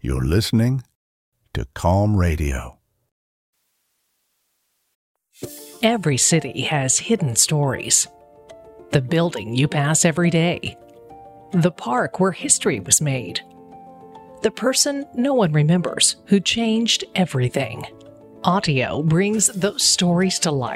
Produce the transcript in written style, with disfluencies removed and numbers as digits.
You're listening to Calm Radio. Every city has hidden stories. The building you pass every day. The park where history was made. The person no one remembers who changed everything. Audio brings those stories to life.